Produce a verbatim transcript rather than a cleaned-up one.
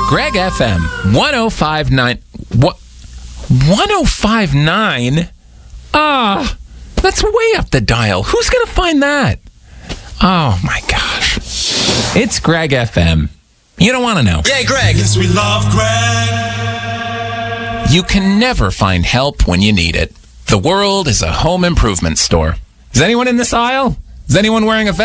Greg F M, one oh five point nine. What? one oh five point nine? Ah, that's way up the dial. Who's going to find that? Oh, my gosh. It's Greg F M. You don't want to know. Yay, Greg. Yes, we love Greg. You can never find help when you need it. The world is a home improvement store. Is anyone in this aisle? Is anyone wearing a vest?